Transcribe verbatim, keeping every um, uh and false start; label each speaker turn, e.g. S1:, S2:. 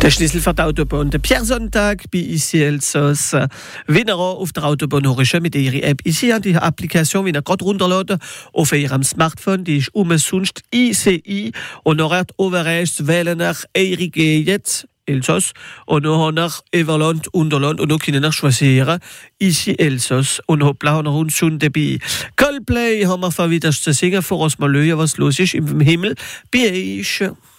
S1: Der Schlüssel für die Autobahn. Der Pierre Sonntag bei I C Elsass. Wenn ihr auf der Autobahn hört, mit ihrer App ici, die Applikation, wenn ihr gerade runterladen, auf ihrem Smartphone, die ist umsonst I C I. Und dann hat oberrechts wählen nach Eirige jetzt. Elsass. Und dann nach Everland, Unterland. Und dann können wir choisieren. Ici Elsass. Und hoppla, haben wir uns schon dabei. Coldplay haben wir wieder zu singen, vor uns mal schauen, was los ist im Himmel bei euch.